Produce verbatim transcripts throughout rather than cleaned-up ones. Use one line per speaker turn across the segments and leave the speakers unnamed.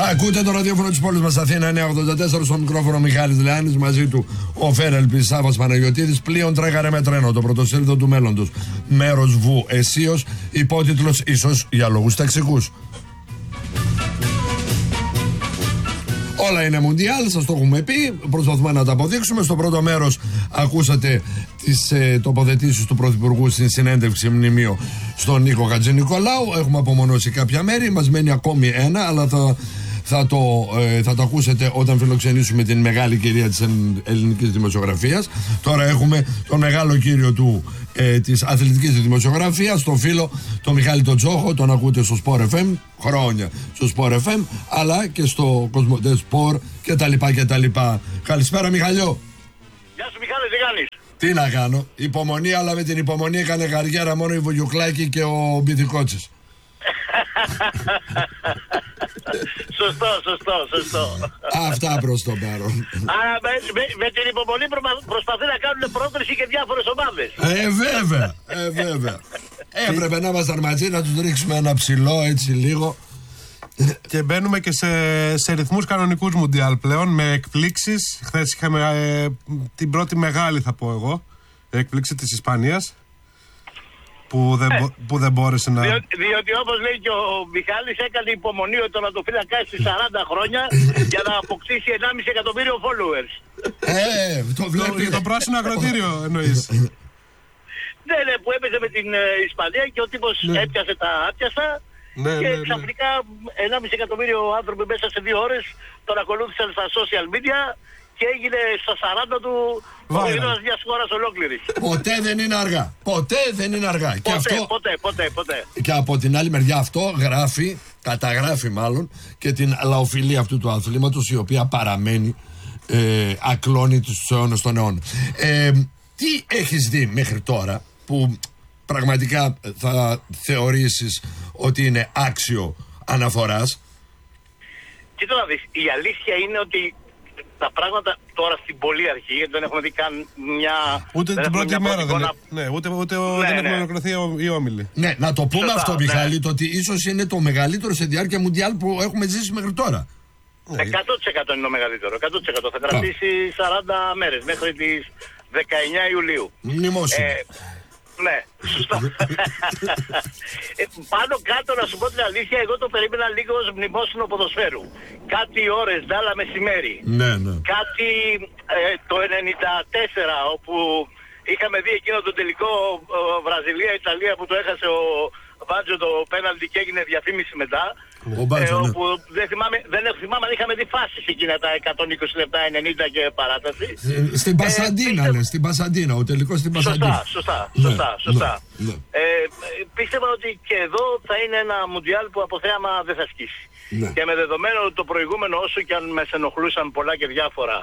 Ακούτε το ραδιόφωνο της πόλης μας Αθήνα εννιακόσια ογδόντα τέσσερα, στο μικρόφωνο Μιχάλης Λεάνης, μαζί του ο Φέρελπης Σάββας Παναγιωτίδης. Πλοίον τρέχαρε με τρένο, το πρωτοσέλιδο του μέλλοντος. Μέρος Βου Εσίος, υπότιτλος ίσως για λόγους ταξικούς. Όλα είναι Μουντιάλ, σας το έχουμε πει. Προσπαθούμε να τα αποδείξουμε. Στο πρώτο μέρος ακούσατε τις ε, τοποθετήσεις του Πρωθυπουργού στην συνέντευξη μνημείο στον Νίκο Χατζηνικολάου. Έχουμε απομονώσει κάποια μέρη. Μας μένει ακόμη ένα, αλλά θα, θα, το, ε, θα το ακούσετε όταν φιλοξενήσουμε την μεγάλη κυρία της ελληνικής δημοσιογραφίας. Τώρα έχουμε τον μεγάλο κύριο του, ε, της αθλητικής δημοσιογραφίας, τον φίλο, τον Μιχάλη τον Τζόχο. Τον ακούτε στο Sport εφ εμ, χρόνια στο Sport εφ εμ, αλλά και στο Κοσμοτέ Sport και τα λοιπά και τα λοιπά. Καλησπέρα Μιχαλιό.
Γεια σου Μιχάλη, τι κάνεις?
Τι να κάνω, υπομονή, αλλά με την υπομονή έκανε καριέρα μόνο η Βουγιουκλάκη και ο Μπιθικότσης.
Σωστό, σωστό, σωστό.
Αυτά προς το παρόν.
Άρα με, με, με την υπομονή προσπαθεί να κάνουν πρόκριση και διάφορες ομάδες.
Ε, βέβαια, ε, βέβαια. Έπρεπε να ήμασταν μαζί, να τους ρίξουμε ένα ψηλό έτσι λίγο.
Και μπαίνουμε και σε, σε ρυθμούς κανονικούς Μουντιάλ πλέον, με εκπλήξεις. Χθες είχαμε ε, την πρώτη μεγάλη, θα πω εγώ, έκπληξη της Ισπανίας, που δεν, ε, που δεν μπόρεσε να...
Διότι, διότι όπως λέει και ο Μιχάλης, έκανε υπομονή ο τερματοφύλακα στις σαράντα χρόνια για να αποκτήσει ενάμιση εκατομμύριο followers.
Ε, το βλέπει.
Το, το πράσινο αγροτήριο εννοείς.
Ναι, ναι, που έπαιζε με την ε, Ισπανία και ο τύπος ναι. έπιασε τα άπιαστα. Ναι, και ναι, ναι. ξαφνικά ενάμιση εκατομμύριο άνθρωποι μέσα σε δύο ώρες τον ακολούθησαν στα social media και έγινε στα σαράντα του ο ηρώας μιας χώρας ολόκληρης.
Ποτέ δεν είναι αργά. Ποτέ δεν είναι αργά.
Ποτέ,
και αυτό,
ποτέ, ποτέ, ποτέ.
Και από την άλλη μεριά αυτό γράφει, καταγράφει μάλλον, και την λαοφιλία αυτού του αθλήματος, η οποία παραμένει ε, ακλόνητη στους αιώνες των αιώνων. Ε, τι έχεις δει μέχρι τώρα που πραγματικά θα θεωρήσεις ότι είναι άξιο αναφοράς?
Κοίτα να δεις, η αλήθεια είναι ότι τα πράγματα τώρα στην πολύ αρχή, γιατί δεν έχουμε δει καν μια...
Ούτε την πρώτη μέρα δεν, ναι, ούτε, ούτε ναι, δεν έχουμε ολοκληρωθεί οι όμιλοι.
Ναι, να το πούμε. Σωστά, αυτό Μιχάλη,
ναι.
το ότι ίσως είναι το μεγαλύτερο σε διάρκεια Μουντιάλ που έχουμε ζήσει μέχρι τώρα.
εκατό τοις εκατό είναι το μεγαλύτερο, εκατό τοις εκατό. Θα κρατήσει σαράντα μέρες μέχρι τις δεκαεννιά Ιουλίου.
Μνημόσυνο.
Ε, ναι, σωστά. ε, πάνω κάτω, να σου πω την αλήθεια, εγώ το περίμενα λίγο ως μνημόσυνο ποδοσφαίρου. Κάτι ώρες, ντάλα μεσημέρι.
Ναι, ναι.
Κάτι ε, το ενενήντα τέσσερα, όπου είχαμε δει εκείνο το τελικό Βραζιλία-Ιταλία που το έχασε ο Μπάτζο το πέναλτι και έγινε διαφήμιση μετά.
Ο Μπάτζο,
ε,
ναι.
όπου δεν θυμάμαι, δεν θυμάμαι αν είχαμε δει φάσεις εκείνα τα εκατόν είκοσι λεπτά, ενενήντα και παράταση.
Στην Πασαντίνα, ε, λες, στην Πασαντίνα, ο τελικός στην Πασαντίνα.
Σωστά, σωστά, σωστά.
Ναι,
σωστά.
Ναι, ναι.
Ε, πίστευα ότι και εδώ θα είναι ένα Μουντιάλ που από θέαμα δεν θα σκίσει. Ναι. Και με δεδομένο το προηγούμενο, όσο και αν με ενοχλούσαν πολλά και διάφορα,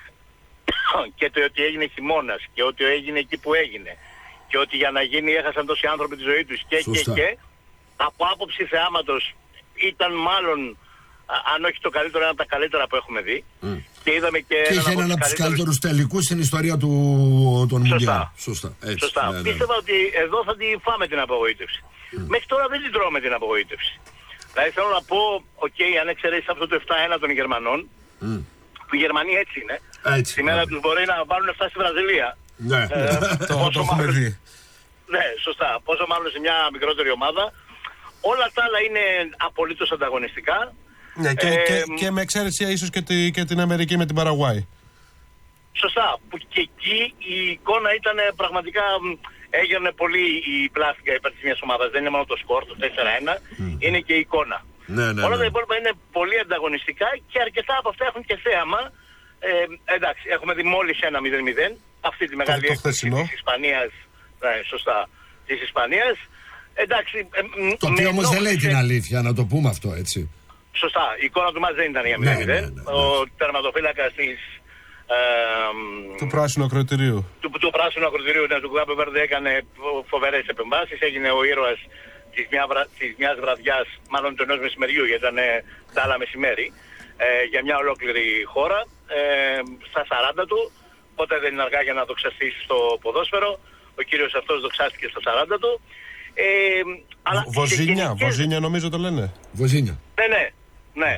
και το ότι έγινε χειμώνας και ότι έγινε εκεί που έγινε και ότι για να γίνει έχασαν τόσοι άνθρωποι τη ζωή τους και, και, και από άποψη θεάματος ήταν μάλλον, αν όχι το καλύτερο, ένα από τα καλύτερα που έχουμε δει. Mm. Και είδαμε και,
και είχε έναν από τους καλύτερους τελικούς στην ιστορία του των Μουντιάλ. Σωστά. Έτσι.
Σωστά. Ναι, ναι. Πίστευα ότι εδώ θα τη φάμε την απογοήτευση. Mm. Μέχρι τώρα δεν την τρώμε την απογοήτευση. Δηλαδή θέλω να πω, οκ, okay, αν εξαιρέσεις αυτό το επτά ένα των Γερμανών, mm. που οι Γερμανοί έτσι είναι,
έτσι,
τη μέρα
ναι.
τους μπορεί να βάλουν επτά στη Βραζιλία.
Ναι,
ε,
το, το έχουμε δει.
Ναι, σωστά. Πόσο μάλλον σε μια μικρότερη ομάδα. Όλα τα άλλα είναι απολύτως ανταγωνιστικά.
Ναι, και, ε, και, και με εξαίρεση ίσως και, τη, και την Αμερική με την Παραγουάη.
Σωστά. Που και εκεί η εικόνα ήταν πραγματικά, έγινε πολύ η πλάστικα υπέρ της μιας ομάδας. Δεν είναι μόνο το σκορ, το τέσσερα ένα, mm. είναι και η εικόνα.
Ναι, ναι,
όλα
ναι.
τα υπόλοιπα είναι πολύ ανταγωνιστικά και αρκετά από αυτά έχουν και θέαμα. Ε, εντάξει, έχουμε δει μόλις ένα μηδέν μηδέν, αυτή τη μεγάλη έκπληξη της Ισπανίας. Ναι, σωστά, της Ισπανίας. Εντάξει, ε,
το οποίο όμως δεν λέει την αλήθεια, να το πούμε αυτό, έτσι.
Σωστά, η εικόνα του μας δεν ήταν για μηδέν μηδέν. Ναι, ναι, ναι, ναι. Ο τερματοφύλακας της... Ε,
του πράσινου ακροτηρίου.
Του, του πράσινου ακροτηρίου, ναι, του Γκάμπε Βέρντε έκανε φοβερές επεμβάσεις. Έγινε ο ήρωας της, μια, της μιας βραδιάς, μάλλον του ενός μεσημεριού, γιατί ήταν τα άλλα μεσημέρι, ε, για μια ολόκληρη χώρα, ε, στα σαράντα του. Οπότε δεν είναι αργά για να δοξαστεί στο ποδόσφαιρο. Ο κύριος αυτός δοξάστηκε στα σαράντα του. Ε, αλλά
Βοζίνια,
γενικές...
Βοζίνια νομίζω το λένε.
Βοζίνια.
Ναι, ναι, ναι.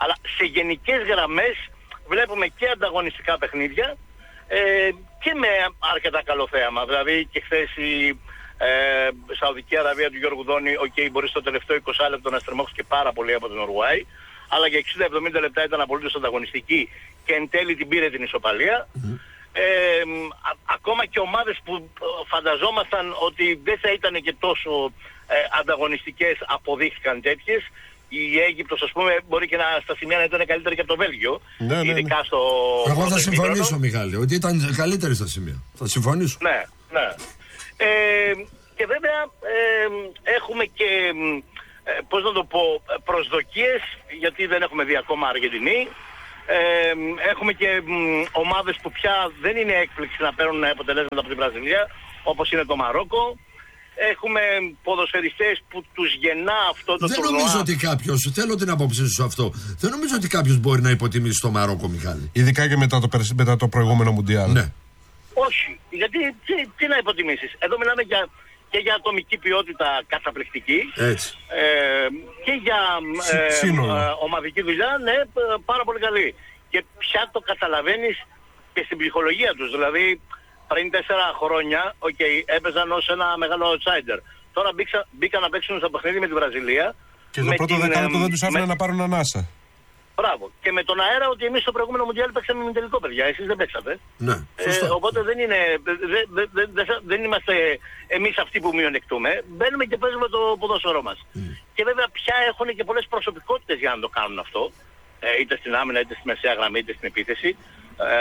Αλλά σε γενικές γραμμές βλέπουμε και ανταγωνιστικά παιχνίδια ε, και με αρκετά καλό θέαμα. Δηλαδή και χθες η ε, Σαουδική Αραβία του Γιώργου Δόνη, okay, μπορεί στο τελευταίο είκοσι λεπτό να στριμώξει και πάρα πολύ από την Ουρουάη, αλλά για εξήντα με εβδομήντα λεπτά ήταν απολύτως ανταγωνιστική και εν τέλει την πήρε την ισοπαλία. Mm-hmm. Ε, α, ακόμα και ομάδες που φανταζόμασταν ότι δεν θα ήταν και τόσο ε, ανταγωνιστικές αποδείχθηκαν τέτοιες. Η Αίγυπτος, ας πούμε, μπορεί και να, στα σημεία να ήταν καλύτερη και από το Βέλγιο. Ναι, ναι, ειδικά ναι. στο.
Εγώ θα συμφωνήσω, Μιχάλη, ότι ήταν καλύτερη στα σημεία. Θα συμφωνήσω.
Ναι, ναι. Ε, και βέβαια ε, έχουμε και, ε, πώς να το πω, προσδοκίες, γιατί δεν έχουμε δει ακόμα Αργεντινή. Ε, έχουμε και μ, ομάδες που πια δεν είναι έκπληξη να παίρνουν αποτελέσματα από την Βραζιλία, όπως είναι το Μαρόκο. Έχουμε ποδοσφαιριστές που τους γεννά αυτό το
δεν
τουρνουά.
Δεν νομίζω ότι κάποιος, θέλω την άποψή σου σε αυτό, δεν νομίζω ότι κάποιος μπορεί να υποτιμήσει το Μαρόκο, Μιχάλη.
Ειδικά και μετά το, μετά το προηγούμενο Μουντιάλ.
Ναι.
Όχι, γιατί τι, τι να υποτιμήσεις. Εδώ μιλάμε για, και για ατομική ποιότητα καταπληκτική.
Έτσι.
Ε, και για ε, ε, ομαδική δουλειά, ναι, πάρα πολύ καλή. Και πια το καταλαβαίνεις και στην ψυχολογία τους. Δηλαδή, πριν τέσσερα χρόνια, okay, έπαιζαν ως ένα μεγάλο outsider. Τώρα μπήκα, μπήκαν να παίξουν στο παιχνίδι με τη Βραζιλία.
Και το πρώτο δεκάλεπτο δεν τους άφηνε με... να πάρουν ανάσα.
Μπράβο. Και με τον αέρα ότι εμείς στο προηγούμενο Μουντιάλ παίξαμε με τελικό, παιδιά. Εσείς δεν παίξατε.
Ναι,
ε, οπότε δεν είναι. Δεν, δεν, δεν, δεν, δεν είμαστε εμείς αυτοί που μειονεκτούμε. Μπαίνουμε και παίζουμε το ποδόσφαιρό μας. Mm. Και βέβαια πια έχουν και πολλές προσωπικότητες για να το κάνουν αυτό. Ε, είτε στην άμυνα, είτε στη μεσαία γραμμή, είτε στην επίθεση. Ε,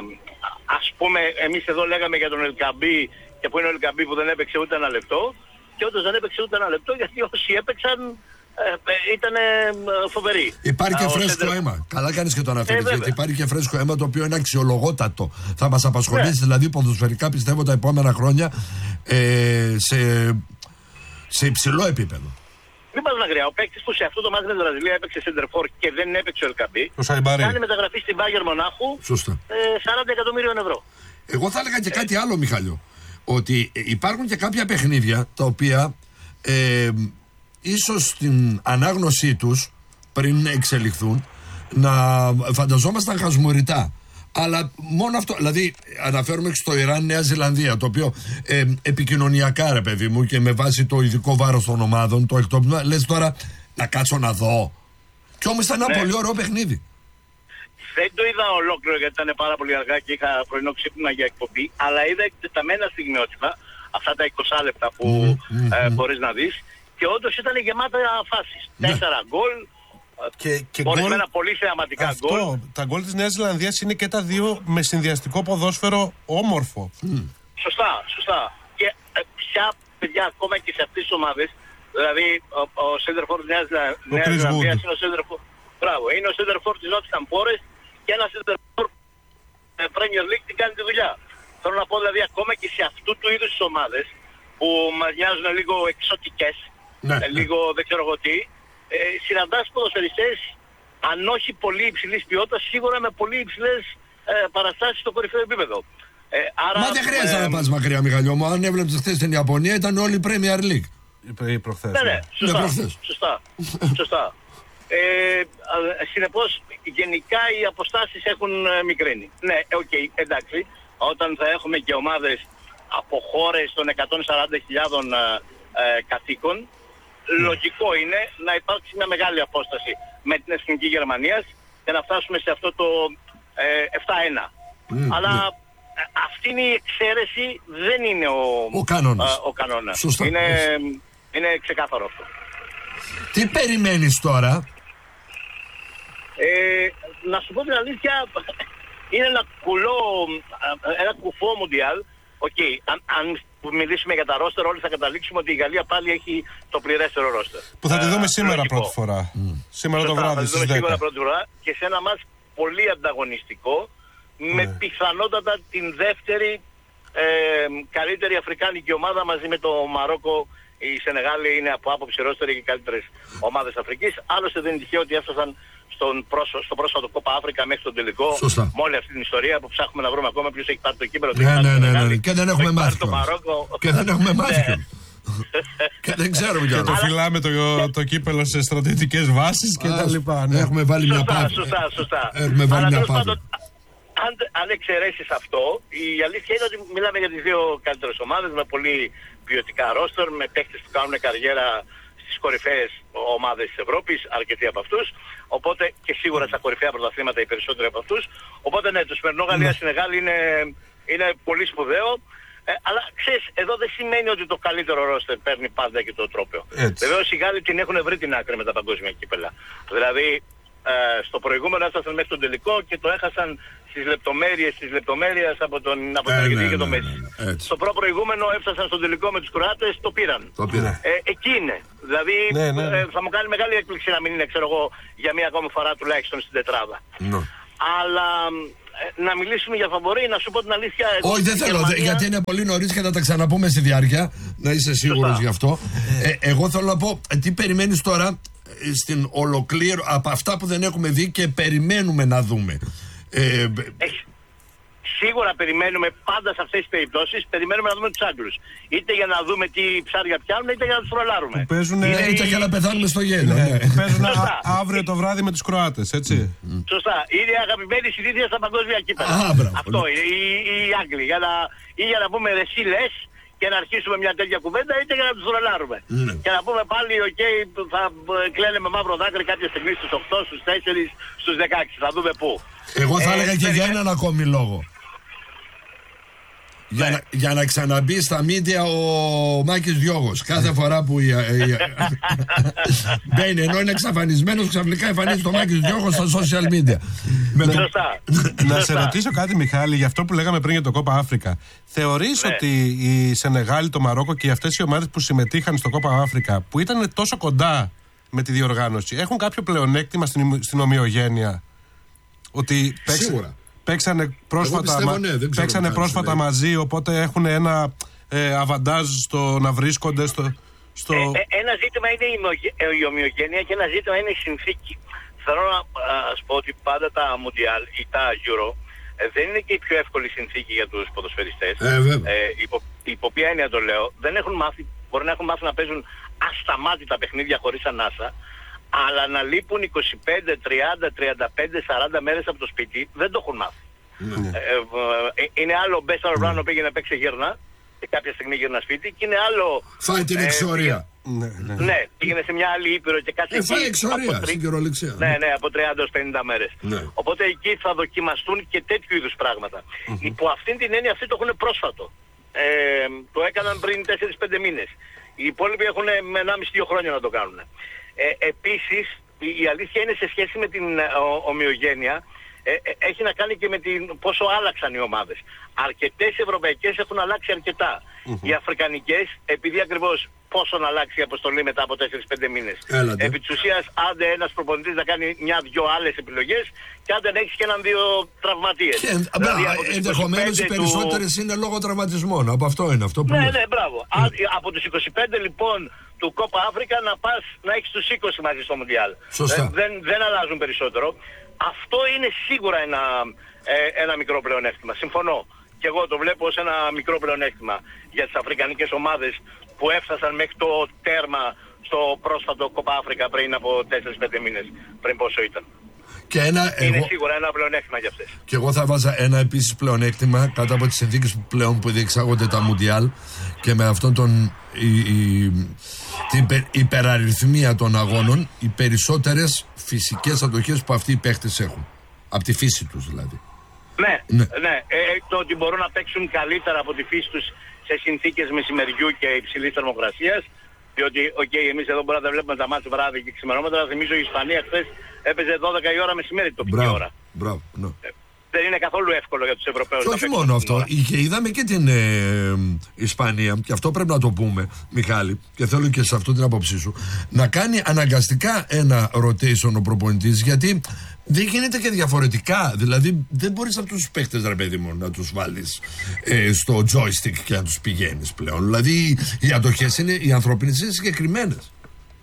ας πούμε, εμείς εδώ λέγαμε για τον Ελκαμπή, και που είναι ο Ελκαμπή που δεν έπαιξε ούτε ένα λεπτό. Και όντως δεν έπαιξε ούτε ένα λεπτό, γιατί όσοι έπαιξαν ε, ήταν ε, φοβεροί.
Υπάρχει και φρέσκο σέντερ... αίμα. Καλά κάνεις και το αναφέρεις, ε, γιατί υπάρχει και φρέσκο αίμα το οποίο είναι αξιολογότατο. Θα μας απασχολήσει, ναι. Δηλαδή ποδοσφαιρικά, πιστεύω, τα επόμενα χρόνια ε, σε, σε υψηλό επίπεδο.
Μην πας μακριά. Ο παίκτης που σε αυτό το μάτι με την Βραζιλία έπαιξε σεντερφόρ και δεν έπαιξε ο Ελκαμπή, κάνει μεταγραφή στην Μπάγερ Μονάχου ε, σαράντα εκατομμύριων ευρώ.
Εγώ θα έλεγα και ε. κάτι άλλο, Μιχάλιο. Ότι υπάρχουν και κάποια παιχνίδια τα οποία ε, ίσως στην ανάγνωσή τους πριν εξελιχθούν να φανταζόμασταν χασμουριτά. Αλλά μόνο αυτό, δηλαδή αναφέρουμε στο Ιράν, Νέα Ζηλανδία, το οποίο ε, επικοινωνιακά, ρε παιδί μου, και με βάση το ειδικό βάρος των ομάδων, το εκτόπισμα, λες τώρα να κάτσω να δω. Κι όμως ήταν ένα ναι. πολύ ωραίο παιχνίδι.
Δεν το είδα ολόκληρο γιατί ήταν πάρα πολύ αργά και είχα πρωινό ξύπνημα για εκπομπή, αλλά είδα εκτεταμένα στιγμιότυπα, αυτά τα είκοσι λεπτά που mm, mm, ε, μπορείς να δεις, και όντως ήταν γεμάτα φάσεις. Ναι. Τέσσερα γκολ.
Και, και
γκολ, πολύ θεαματικά
αυτό,
γκολ.
Τα γκολ της Νέας Ζηλανδίας είναι και τα δύο με συνδυαστικό ποδόσφαιρο όμορφο.
Mm. Σωστά, σωστά. Και ε, πια παιδιά ακόμα και σε αυτές τις ομάδες, δηλαδή ο, ο Σέντερφορ της Νέας Ζηλανδίας είναι ο Σέντερφορ. Μπράβο, είναι ο Σέντερφορ της Νότιχαμ Φορέστ και ένα Σέντερφορ ε, Premier League την κάνει τη δουλειά. Θέλω να πω δηλαδή ακόμα και σε αυτού του είδους τις ομάδες που μας μοιάζουν λίγο εξωτικές, ναι, ε, λίγο ναι. δεν ξέρω εγώ τι, ε, συναντάς ποδοσφαιριστές, αν όχι πολύ υψηλής ποιότητας, σίγουρα με πολύ υψηλές ε, παραστάσεις στο κορυφαίο επίπεδο. Ε, άρα,
Μα δεν χρειάζεται ε, να πας μακριά, Μιχαλιό μου. Αν έβλεπες χθες στην Ιαπωνία, ήταν όλη η Premier League.
Η προχθές.
Ναι, ναι, σωστά.
Ναι,
σωστά, σωστά. Ε, συνεπώς, γενικά οι αποστάσεις έχουν μικρύνει. Ναι, οκ, okay, εντάξει. Όταν θα έχουμε και ομάδες από χώρες των εκατόν σαράντα χιλιάδων ε, ε, κατοίκων, mm. λογικό είναι να υπάρξει μια μεγάλη απόσταση με την Εθνική Γερμανίας και να φτάσουμε σε αυτό το ε, επτά ένα. Mm, Αλλά mm. αυτή είναι η εξαίρεση, δεν είναι ο,
ο κανόνας.
Ε, ο κανόνας.
Σωστά.
Είναι, είναι ξεκάθαρο αυτό.
Τι περιμένεις τώρα?
Ε, να σου πω την αλήθεια, είναι ένα κουλό, ένα κουφό Μουντιάλ. Οκ, okay, αν, αν μιλήσουμε για τα ρόστερ, όλοι θα καταλήξουμε ότι η Γαλλία πάλι έχει το πληρέστερο ρόστερ.
Που θα τη δούμε uh, σήμερα λογικό. πρώτη φορά. Mm. Σήμερα το βράδυ στις δέκα.
Σήμερα πρώτη φορά και σε ένα μας πολύ ανταγωνιστικό, mm. με πιθανότατα την δεύτερη ε, καλύτερη αφρικάνικη ομάδα μαζί με το Μαρόκο. Η Σενεγάλη είναι από άποψη ρόστερ και οι καλύτερες ομάδες Αφρικής. Άλλωστε δεν είναι τυχαίο ότι έφτασαν στον πρόσω, στο πρόσφατο Κόπα Αφρικα μέχρι τον τελικό. Σωστά. Με όλη αυτή την ιστορία που ψάχνουμε να βρούμε ακόμα ποιος έχει πάρει το κύπελλο.
Ναι, ναι, ναι, ναι, ναι. Και δεν έχουμε μάθει. Και δεν έχουμε μάθει. Και δεν ξέρουμε κι άλλο.
Και το φυλάμε το, το κύπελο σε στρατιωτικές βάσεις και τα λοιπά. Ναι.
Έχουμε βάλει
σωστά,
μια πάπα.
Σωστά, σωστά.
Έχουμε βάλει
Αλλά
μια
τέλος
πάπα.
πάντων, αν, αν εξαιρέσεις αυτό, η αλήθεια είναι ότι μιλάμε για τις δύο καλύτερες ομάδες με πολύ ποιοτικά ρόστερ, με παίκτες που κάνουν καριέρα στις κορυφαίες ομάδες της Ευρώπης, αρκετοί από αυτούς. Οπότε και σίγουρα στα κορυφαία πρωταθλήματα οι περισσότεροι από αυτούς. Οπότε ναι, το σημερινό Γαλλία-Σενεγάλ είναι, είναι πολύ σπουδαίο. Ε, αλλά ξέρεις, εδώ δεν σημαίνει ότι το καλύτερο ρόστερ παίρνει πάντα και το τρόπαιο. Βεβαίως οι Γάλλοι την έχουν βρει την άκρη με τα παγκόσμια κύπελα. Δηλαδή ε, στο προηγούμενο έφτασαν μέχρι τον τελικό και το έχασαν στις λεπτομέρειες της λεπτομέρειας από τον από
ε,
τον
ναι,
ναι, και
ναι,
τον
ναι,
Μέση.
ναι, ναι,
στο προ προηγούμενο έφτασαν στον τελικό με τους Κροάτες, το πήραν.
Το πήραν.
Ε, εκεί είναι. Δηλαδή
ναι, ναι, ναι.
Ε, θα μου κάνει μεγάλη έκπληξη να μην είναι, ξέρω εγώ, για μία ακόμη φορά τουλάχιστον στην τετράδα.
Ναι.
Αλλά ε, να μιλήσουμε για φαβορί, να σου πω την αλήθεια.
Όχι, δεν θέλω, Γερμανία... γιατί είναι πολύ νωρίς και θα τα ξαναπούμε στη διάρκεια. Να είσαι σίγουρος γι' αυτό. Ε, εγώ θέλω να πω, τι περιμένεις τώρα στην ολοκλήρω από αυτά που δεν έχουμε δει και περιμένουμε να δούμε. Ε,
Έχει. Σίγουρα περιμένουμε πάντα σε αυτές τις περιπτώσεις, περιμένουμε να δούμε τους Άγγλους. Είτε για να δούμε τι ψάρια πιάνουν, είτε για να τους τρολάρουμε.
Παίζουνε...
Είτε, είτε για να πεθάνουμε στο γέλιο.
Ναι.
Ναι.
Παίζουν αύριο το βράδυ με τους Κροάτες, έτσι.
Mm.
Σωστά. Είναι αγαπημένη συνήθεια στα παγκόσμια κύπελα. Αυτό είναι. Οι, οι Άγγλοι. Για να, ή για να πούμε εσύ λες και να αρχίσουμε μια τέτοια κουβέντα, είτε για να τους τρολάρουμε.
Mm.
Και να πούμε πάλι, οκ, okay, θα κλαίνε με μαύρο δάκρυ κάποια στιγμή στους οκτώ, στους τέσσερα, στους δεκαέξι. Θα δούμε πού.
Εγώ θα
ε,
έλεγα και για έναν ακόμη λόγο. Για, ναι. να, για να ξαναμπεί στα μίντια ο Μάκης Διώγος. Κάθε φορά που η, η, μπαίνει, ενώ είναι εξαφανισμένος, ξαφνικά εμφανίζεται το Μάκης Διώγος στα social media.
Σωστά.
Να σε ρωτήσω κάτι, Μιχάλη, για αυτό που λέγαμε πριν για το Κόπα Αφρικα. Θεωρείς
ναι.
ότι η Σενεγάλη, το Μαρόκο και αυτές οι ομάδες που συμμετείχαν στο Κόπα Αφρικα, που ήταν τόσο κοντά με τη διοργάνωση, έχουν κάποιο πλεονέκτημα στην, στην ομοιογένεια? Ότι παίξε... Σίγουρα. Παίξανε πρόσφατα, πιστεύω, ναι, παίξανε πρόσφατα μαζί, οπότε έχουν ένα ε, αβαντάζ στο να βρίσκονται στο... στο...
Ε, ε, ένα ζήτημα είναι η, ομοιογένεια, η ομοιογένεια και ένα ζήτημα είναι η συνθήκη. Θέλω να σου πω ότι πάντα τα Mundial ή τα Euro ε, δεν είναι και η πιο εύκολη συνθήκη για τους ποδοσφαιριστές.
Ε,
ε, υπό, υπό ποια έννοια το λέω, δεν έχουν μάθει, μπορεί να έχουν μάθει να παίζουν ασταμάτητα παιχνίδια χωρίς ανάσα, αλλά να λείπουν είκοσι πέντε, τριάντα, τριάντα πέντε, σαράντα μέρες από το σπίτι δεν το έχουν μάθει. Mm. Ε, ε, είναι άλλο ο Μπέσσαρ Ράνο πήγε να παίξει γύρνα και κάποια στιγμή γύρνα σπίτι και είναι άλλο...
Φάει την εξορία.
Ε, ναι, ναι. ναι, πήγαινε σε μια άλλη ήπειρο και κάτσε
εκεί. Φάει εξορία στην κυριολεξία.
Ναι, ναι, από τριάντα έως πενήντα μέρες.
Ναι.
Οπότε εκεί θα δοκιμαστούν και τέτοιου είδους πράγματα. Mm-hmm. Υπό αυτήν την έννοια αυτοί το έχουν πρόσφατο. Ε, το έκαναν πριν τέσσερα πέντε μήνες. Οι υπόλοιποι έχουν με ενάμιση δύο χρόνια να το κάνουν. Ε, επίσης, η, η αλήθεια είναι σε σχέση με την ο, ομοιογένεια, ε, ε, έχει να κάνει και με την πόσο άλλαξαν οι ομάδες. Αρκετές ευρωπαϊκές έχουν αλλάξει αρκετά. Mm-hmm. Οι αφρικανικές, επειδή ακριβώς πόσο να αλλάξει η αποστολή μετά από τέσσερα πέντε μήνες. Έλατε. Επί της ουσίας, άντε ένας προπονητής να κάνει μια-δυο άλλες επιλογές και άντε να έχεις και έναν-δύο τραυματίες. Και,
δηλαδή, ενδεχομένως οι περισσότερες του... είναι λόγω τραυματισμών. Από αυτό είναι αυτό που
Ναι,
λες.
ναι, μπράβο. Mm. Α, από τους είκοσι πέντε λοιπόν του Κόπα Αφρικα να πας να έχεις τους είκοσι μαζί στο Μουντιάλ.
Σωστά.
Ε, δεν, δεν αλλάζουν περισσότερο. Αυτό είναι σίγουρα ένα, ε, ένα μικρό πλεονέκτημα. Συμφωνώ. Και εγώ το βλέπω ως ένα μικρό πλεονέκτημα για τις αφρικανικές ομάδες που έφτασαν μέχρι το τέρμα στο πρόσφατο Κόπα Αφρικα πριν από τέσσερα πέντε μήνες. Πριν πόσο ήταν.
Και ένα,
είναι
εγώ...
σίγουρα ένα πλεονέκτημα για αυτές.
Και εγώ θα βάζα ένα επίσης πλεονέκτημα κάτω από τις συνθήκες που πλέον που διεξάγονται τα Μουντιάλ και με αυτόν τον η, η, την υπεραριθμία των αγώνων, οι περισσότερες φυσικές αντοχές που αυτοί οι παίχτες έχουν. Από τη φύση τους δηλαδή.
Ναι, ναι. ναι. Ε, το ότι μπορούν να παίξουν καλύτερα από τη φύση τους σε συνθήκες μεσημεριού και υψηλής θερμοκρασίας. Διότι, οκ, okay, εμείς εδώ μπορούμε να τα βλέπουμε τα μάτια βράδυ και ξημερώματα. Θυμίζω η Ισπανία χθες έπαιζε δώδεκα η ώρα μεσημέρι τοπική ώρα.
Μπράβο, ναι.
Ε, δεν είναι καθόλου εύκολο για τους Ευρωπαίους.
Και όχι μόνο αυτό. Και είδαμε και την ε, Ισπανία, και αυτό πρέπει να το πούμε, Μιχάλη, και θέλω και σε αυτό την άποψή σου, να κάνει αναγκαστικά ένα rotation ο προπονητής, γιατί δεν γίνεται και διαφορετικά. Δηλαδή, δεν μπορείς αυτούς τους παίχτες, ρε παιδί μου, να τους βάλεις ε, στο joystick και να τους πηγαίνεις πλέον. Δηλαδή, οι αντοχές είναι, οι ανθρώπινες είναι συγκεκριμένες.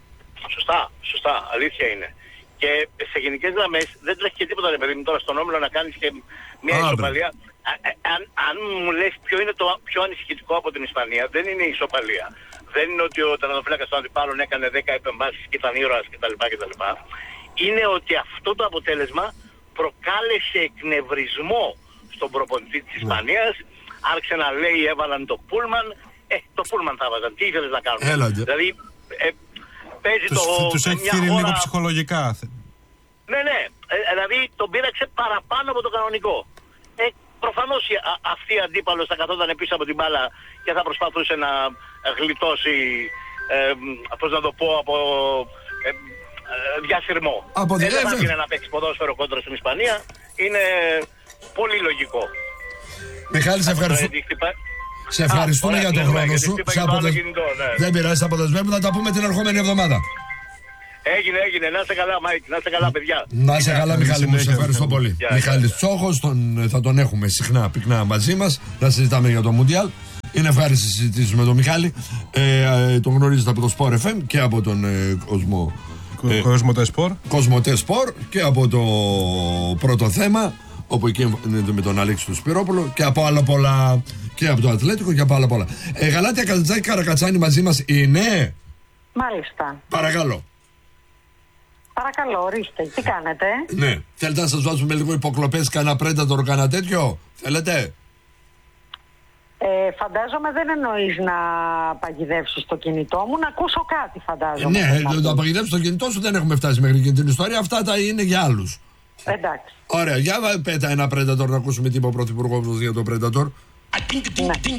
Σωστά, σωστά. Αλήθεια είναι. Και σε γενικές γραμμές δεν τρέχει και τίποτα, ρε παιδί μου, τώρα στον όμιλο να κάνεις και μια Α, ισοπαλία. Α, αν, αν μου λες ποιο είναι το πιο ανησυχητικό από την Ισπανία, δεν είναι η ισοπαλία. δεν είναι ότι ο τερματοφύλακας των αντιπάλων έκανε δέκα επεμβάσεις και ήταν ήρωας κτλ. κτλ. Είναι ότι αυτό το αποτέλεσμα προκάλεσε εκνευρισμό στον προπονητή της Ισπανίας. Άρχισε να λέει, έβαλαν το πούλμαν. Ε, το πούλμαν θα βάζαν. Τι ήθελες να κάνουν?
Έλατε.
Δηλαδή, ε, παίζει
τους,
το...
Τους έχει χειρεί λίγο ψυχολογικά.
Ναι, ναι. Ε, δηλαδή τον πήραξε παραπάνω από το κανονικό. Ε, προφανώς α- αυτή η αντίπαλος θα καθόταν πίσω από την μπάλα και θα προσπαθούσε να γλιτώσει, ε, πώς να το πω, από ε, ε, διασυρμό.
Από
ε, δεν θα ήθελε να παίξει ποδόσφαιρο κόντρα στην Ισπανία. Είναι πολύ λογικό.
Μιχάλη, σε ευχαριστώ. Σε ευχαριστούμε Α, για τον χρόνο σου. Σε αποδεσ... κινητό, ναι. Δεν πειράζει, σε αποδεσμεύουμε. Θα τα πούμε την ερχόμενη εβδομάδα.
Έγινε, έγινε. Να είστε καλά, Μάικ. Να είστε καλά, παιδιά.
Να είστε καλά, Μιχάλη μου. Σε ευχαριστώ πολύ. Μιχάλης Τσόχος, τον, θα τον έχουμε συχνά πυκνά μαζί μας. Να συζητάμε για το Μουντιάλ. Είναι ευχάριστη συζητήσεις με τον Μιχάλη. Ε, ε, τον γνωρίζετε από το Sport εφ εμ και από τον ε, Κοσμό.
Ε, Κοσμοτέ Sport.
Κοσμοτέ Sport και από το πρώτο θέμα. Όπου εκεί με τον Αλέξη του Σπυρόπουλο και από άλλα πολλά. Και από το Ατλέτικο και από άλλα πολλά. Ε, Γαλάτια Καλτζάκη Καρακατσάνη μαζί μας είναι.
Μάλιστα.
Παρακαλώ.
Παρακαλώ, ορίστε. Τι κάνετε?
Ναι. Θέλετε να σας βάζουμε λίγο υποκλοπές, κανένα Predator, κανένα τέτοιο? Θέλετε?
Ε, φαντάζομαι δεν εννοείς να παγιδεύσεις το κινητό μου, να ακούσω κάτι φαντάζομαι.
Ε, ναι, να παγιδεύσεις το κινητό σου δεν έχουμε φτάσει μέχρι και την ιστορία. Αυτά τα είναι για άλλους.
Εντάξει.
Ωραία, για πέτα ένα Predator να ακούσουμε τι είπε ο Πρωθυπουργός μας για το Predator.
Ναι.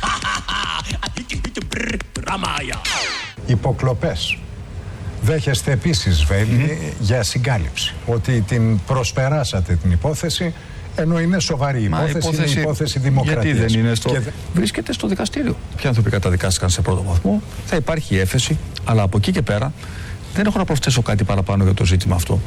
Υποκλοπές. Δέχεστε επίσης, Βέλη, mm-hmm. για συγκάλυψη. Ότι την προσπεράσατε την υπόθεση, ενώ είναι σοβαρή υπόθεση, υπόθεση, είναι υπόθεση δημοκρατίας.
Γιατί δεν είναι στο...
Και...
Βρίσκεται στο δικαστήριο. Ποιοι άνθρωποι καταδικάστηκαν σε πρώτο βαθμό, θα υπάρχει έφεση, αλλά από εκεί και πέρα δεν έχω να προσθέσω κάτι παραπάνω για το ζήτημα αυτό.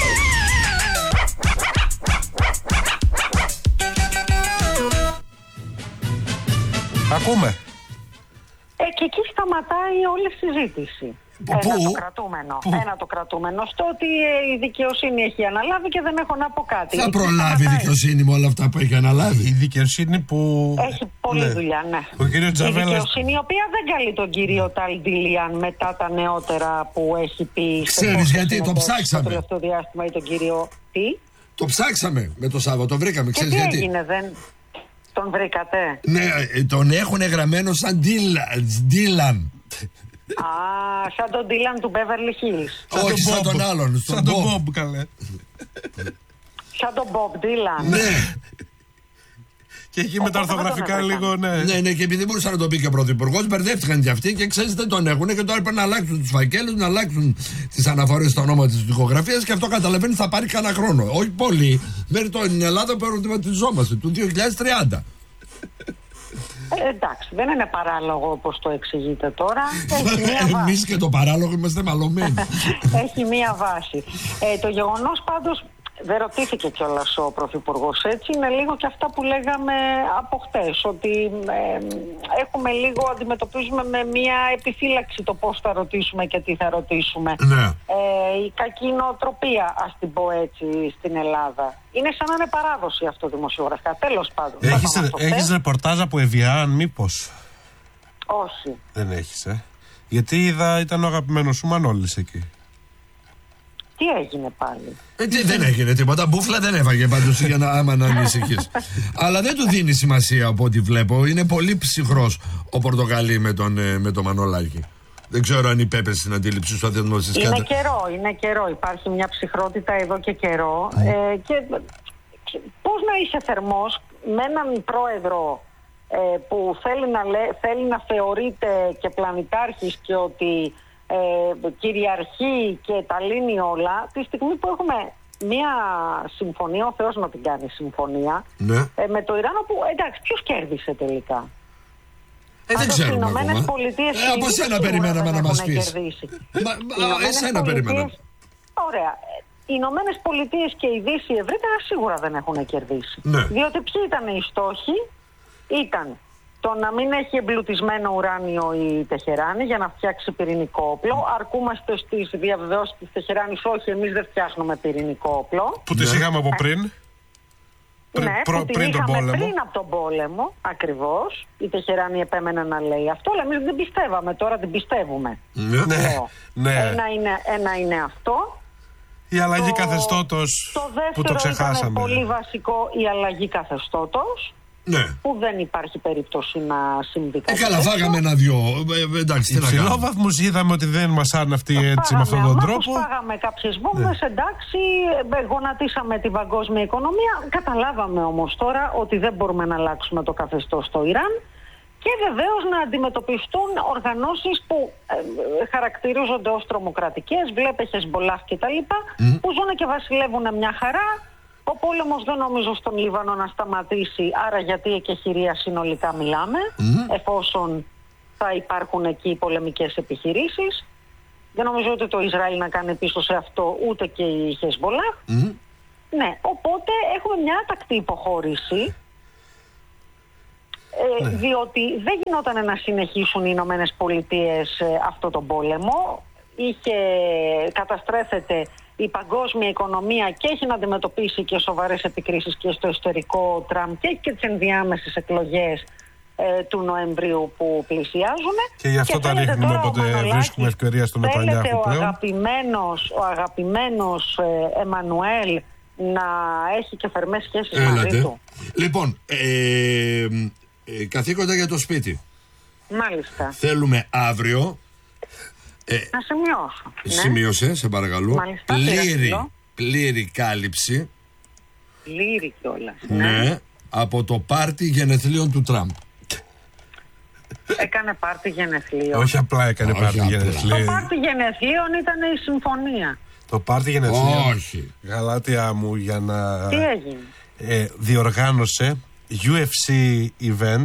Ακούμε.
Ε, και εκεί σταματάει όλη η συζήτηση.
Πού?
Ένα το κρατούμενο. Πού? Ένα το κρατούμενο. Στο ότι ε, η δικαιοσύνη έχει αναλάβει και δεν έχω να πω κάτι.
Θα προλάβει η δικαιοσύνη με όλα αυτά που έχει αναλάβει.
Η δικαιοσύνη που...
Έχει πολλή ναι. δουλειά, ναι.
Ο κύριος Τζαβέλας...
Η δικαιοσύνη η οποία δεν καλεί τον κύριο Ταλντίλιαν μετά τα νεότερα που έχει πει...
Ξέρεις γιατί, το ψάξαμε.
Το τελευταίο διάστημα ή τον κύριο... Τι?
Το ψάξαμε με το Σάββατο, το βρήκαμε.
Και
ξέρεις
τι
γιατί.
έγινε, δεν... Τον βρήκατε?
Ναι, τον έχουν γραμμένο σαν Ντίλαν.
Α, σαν τον Ντίλαν του Beverly Hills.
Όχι, σαν τον άλλον.
Σαν τον Μπομπ, καλέ.
Σαν τον Μπομπ Ντίλαν.
Ναι.
Και εκεί με τα ορθογραφικά λίγο, ναι.
Ναι, ναι, και επειδή μπορούσε να το πει και ο Πρωθυπουργός, μπερδεύτηκαν και αυτοί και ξέρεις δεν τον έχουν και τώρα πρέπει να αλλάξουν τους φακέλους, να αλλάξουν τις αναφορές στα ονόματα της τοιχογραφίας και αυτό καταλαβαίνει θα πάρει κανένα χρόνο. Όχι πολύ, μέχρι την Ελλάδα που ερωτηματιζόμαστε, του δύο χιλιάδες τριάντα.
Ε, εντάξει, δεν είναι παράλογο όπως το εξηγείτε τώρα.
Εμείς και το παράλογο είμαστε μαλωμένοι.
Έχει μία βάση. Ε, το γεγονός πάντως, δεν ρωτήθηκε κιόλας ο Πρωθυπουργός έτσι, είναι λίγο και αυτά που λέγαμε από χτες, ότι ε, έχουμε λίγο, αντιμετωπίζουμε με μία επιφύλαξη το πώς θα ρωτήσουμε και τι θα ρωτήσουμε.
Ναι.
Ε, η κακή νοοτροπία, ας την πω έτσι, στην Ελλάδα. Είναι σαν να είναι παράδοση αυτό δημοσιογραφικά. Τέλος πάντων.
Έχεις, έχεις ρεπορτάζ από Εβιάν, μήπως?
Όχι.
Δεν έχεις, ε. Γιατί είδα, ήταν ο αγαπημένος σου Μανώλης εκεί.
Τι έγινε πάλι?
Ε, τι, δεν έγινε τίποτα. Μπούφλα δεν έφαγε πάντως για να, άμα να ανησυχείς. Αλλά δεν του δίνει σημασία από ό,τι βλέπω. Είναι πολύ ψυχρός ο Πορτοκαλί με τον, με τον Μανολάκη. Δεν ξέρω αν υπέπεσε στην αντίληψη σου.
Είναι κάτι. καιρό, είναι καιρό. Υπάρχει μια ψυχρότητα εδώ και καιρό. Mm. Ε, και, και πώς να είσαι θερμός με έναν πρόεδρο ε, που θέλει να, λέ, θέλει να θεωρείται και πλανητάρχης και ότι Ε, κυριαρχεί και τα λύνει όλα, τη στιγμή που έχουμε μία συμφωνία, ο Θεός να την κάνει συμφωνία,
ναι.
ε, με το Ιράν, που εντάξει, ποιος κέρδισε τελικά?
Ε, δεν ξέρουμε ακόμα. Ε, από εσένα περιμέναμε να μας πεις. Μα, μα, εσένα περιμέναμε.
Ωραία. Οι Ηνωμένες Πολιτείες και η Δύση ευρύτερα σίγουρα δεν έχουν κερδίσει.
Ναι.
Διότι ποιοι ήταν οι στόχοι? Ήταν το να μην έχει εμπλουτισμένο ουράνιο η Τεχεράνη για να φτιάξει πυρηνικό όπλο. Αρκούμαστε στις διαβεβαιώσεις της Τεχεράνης, όχι, εμείς δεν φτιάχνουμε πυρηνικό όπλο.
Που τις είχαμε από πριν. Πρι,
ναι,
προ,
που την
πριν τον
είχαμε
πόλεμο.
πριν από τον πόλεμο, ακριβώς. Η Τεχεράνη επέμενε να λέει αυτό, αλλά εμείς δεν πιστεύαμε, τώρα την πιστεύουμε.
Ναι, ναι.
Ένα, είναι, ένα είναι αυτό.
Η αλλαγή
το,
καθεστώτος
το
που το ξεχάσαμε.
Ήταν πολύ βασικό, η αλλαγή καθεστώτος.
Ναι.
Που δεν υπάρχει περίπτωση να συμβεί κάτι.
Ε, καλά, φάγαμε ένα-δυο. Ε, εντάξει, τι να κάνουμε.
Υψηλόβαθμους είδαμε ότι δεν μας άρνε αυτή έτσι με αυτόν τον τρόπο.
Φάγαμε κάποιες βόμβες, ναι. Εντάξει, γονατίσαμε την παγκόσμια οικονομία. Καταλάβαμε όμως τώρα ότι δεν μπορούμε να αλλάξουμε το καθεστώς στο Ιράν. Και βεβαίως να αντιμετωπιστούν οργανώσεις που ε, χαρακτηρίζονται ως τρομοκρατικές, βλέπε Χεσμπολάχ και τα λοιπά, mm. που ζουν και βασιλεύουν μια χαρά. Ο πόλεμος δεν νομίζω στον Λίβανο να σταματήσει, άρα γιατί εκεχηρία συνολικά μιλάμε, mm. εφόσον θα υπάρχουν εκεί πολεμικές επιχειρήσεις. Δεν νομίζω ότι το Ισραήλ να κάνει πίσω σε αυτό, ούτε και η Χεσμπολάχ. Mm. Ναι, οπότε έχουμε μια άτακτη υποχώρηση. Ε, ναι. Διότι δεν γινόταν να συνεχίσουν οι Ηνωμένες Πολιτείες ε, αυτό τον πόλεμο. Είχε, καταστρέφεται η παγκόσμια οικονομία και έχει να αντιμετωπίσει και σοβαρές επικρίσεις και στο εσωτερικό Τραμπ και έχει και τις ενδιάμεσες εκλογές ε, του Νοεμβρίου που πλησιάζουν.
Και γι' αυτό και τα ρίχνουμε όποτε βρίσκουμε ευκαιρία στο Νετανιάχου
πλέον. Ο αγαπημένος, ο αγαπημένος ε, Εμμανουέλ να έχει και φερμές σχέσεις
Έλατε.
μαζί του.
Λοιπόν, ε, Ε, καθήκοντα για το σπίτι.
Μάλιστα.
Θέλουμε αύριο. Ε,
να σημειώσω.
Σημείωσε, ναι. Σε παρακαλώ.
Μάλιστα,
πλήρη, πλήρη κάλυψη.
Πλήρη κιόλας.
Ναι, ναι. Από το πάρτι γενεθλίων του Τραμπ.
Έκανε πάρτι γενεθλίων.
Όχι απλά έκανε πάρτι γενεθλίων.
Το πάρτι γενεθλίων ήταν η συμφωνία.
Το πάρτι γενεθλίων.
Όχι.
Γαλάτια μου, για να.
Τι έγινε.
Ε, διοργάνωσε γιου εφ σι event.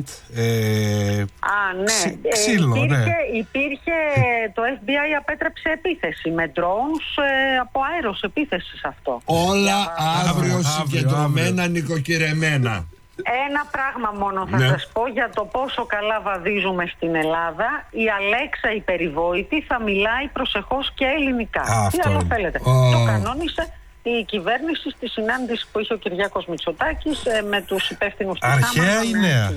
Ε,
Α, ναι.
Ξύ, ξύλο,
ε, υπήρχε,
ναι.
υπήρχε, το εφ μπι άι απέτρεψε επίθεση με drones ε, από αέρος επίθεση σε αυτό.
Όλα αύριο συγκεντρωμένα, νοικοκυρεμένα.
Ένα πράγμα μόνο θα ναι. σας πω για το πόσο καλά βαδίζουμε στην Ελλάδα. Η Αλέξα η περιβόητη θα μιλάει προσεχώς και ελληνικά.
Α,
τι άλλο θέλετε.
Oh.
Το κανόνισε η κυβέρνηση στη συνάντηση που είχε ο Κυριάκος Μητσοτάκης ε, με τους υπεύθυνους της
αρχαία ή νέα?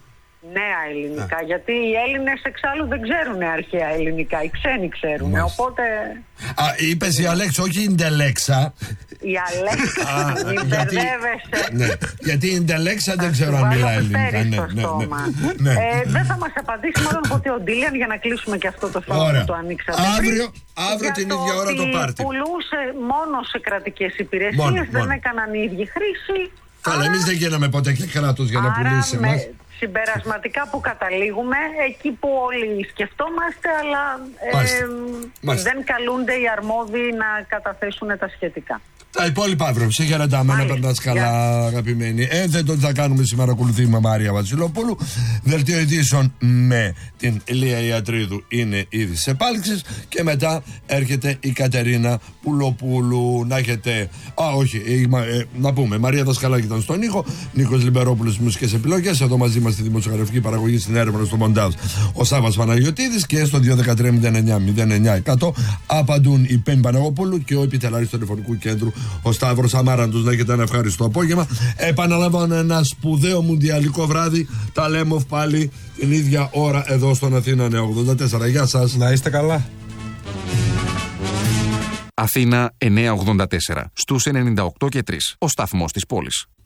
Νέα ελληνικά, ah. γιατί οι Έλληνες εξάλλου δεν ξέρουν αρχαία ελληνικά, οι ξένοι ξέρουν, Μάλιστα. οπότε...
Α, είπες η Αλέξα, όχι η Ντελέξα.
Η Αλέξα, μην μπερδεύεσαι.
Ναι, γιατί η Ντελέξα δεν ξέρω αν μιλάει ελληνικά. Ναι, ναι,
ναι. Ε, δεν θα μας απαντήσει μάλλον ποτέ ο Ντίλιαν για να κλείσουμε και αυτό το θέμα που το ανοίξατε.
Αύριο, αύριο την ίδια ώρα το πάρτι.
Πουλούσε μόνο σε κρατικές υπηρεσίες, δεν έκαναν οι ίδιοι χρήση.
Καλά, εμείς δεν γίναμε ποτέ και κράτος για να πουλήσει εμάς.
Συμπερασματικά που καταλήγουμε, εκεί που όλοι σκεφτόμαστε, αλλά
Μάλιστα.
Ε,
Μάλιστα.
δεν καλούνται οι αρμόδιοι να καταθέσουν τα σχετικά.
Τα υπόλοιπα αύριο. Σε χαιρετάμε, να περνάς καλά, αγαπημένοι. Ένθετο τι θα κάνουμε σήμερα, ακολουθεί με Μάρια Βασιλοπούλου. Δελτίο ειδήσεων με την Λία Ιατρίδου είναι ήδη σε επάλξεις. Και μετά έρχεται η Κατερίνα Πουλοπούλου. Να έχετε. Α, όχι, ε, ε, να πούμε. Μαρία Δασκαλάκη ήταν στον ήχο. Νίκος Λιμπερόπουλος μουσικές επιλογές. Εδώ μαζί μας στη δημοσιογραφική παραγωγή, στην έρευνα, στο μοντάζ. Ο Σάββας Παναγιωτίδης και στο δύο ένα τρία μηδέν εννιά μηδέν εννιά εκατό απαντούν η Πέμπη Παναγοπούλου και ο επιτελάρης του τηλεφωνικού κέντρου, ο Σταύρος Αμάραντος. Να έχετε ένα ευχάριστο απόγευμα. Επαναλαμβάνω, ένα σπουδαίο μουντιαλικό βράδυ. Τα λέμε πάλι την ίδια ώρα εδώ στον Αθήνα Νέο ογδόντα τέσσερα. Γεια σας.
Να είστε καλά.
Αθήνα εννιακόσια ογδόντα τέσσερα στους ενενήντα οκτώ και τρία. Ο σταθμός της πόλης.